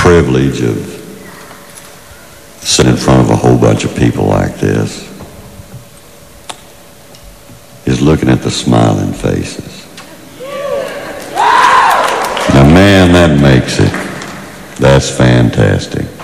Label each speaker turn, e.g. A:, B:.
A: privilege of sitting in front of a whole bunch of people like this is looking at the smiling faces. Now, man, that makes it. That's fantastic.